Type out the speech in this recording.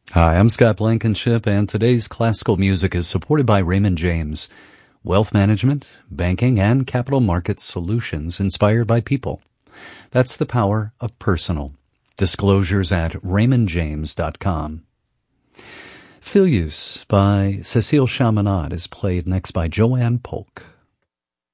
Hi, I'm Scott Blankenship, and today's classical music is supported by Raymond James. Wealth management, banking, and capital markets solutions inspired by people. That's the power of personal. Disclosures at raymondjames.com. Filius by Cécile Chaminade is played next by Joanne Polk.